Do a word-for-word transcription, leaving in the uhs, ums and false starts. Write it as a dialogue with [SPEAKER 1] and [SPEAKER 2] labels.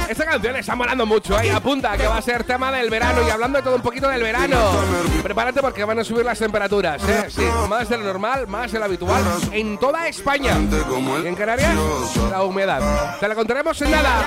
[SPEAKER 1] Esta canción le está molando mucho, ¿eh? Apunta que va a ser tema del verano. Y hablando de todo un poquito del verano, prepárate porque van a subir las temperaturas, ¿eh? Sí, más de lo normal, más de lo habitual en toda España. Y en Canarias, la humedad. Te la contaremos en nada.